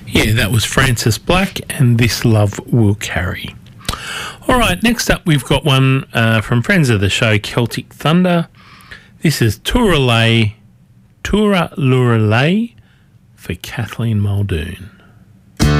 Yeah, that was Francis Black and This Love Will Carry. All right, next up we've got one from friends of the show, Celtic Thunder. This is Tura Lurelei for Kathleen Muldoon.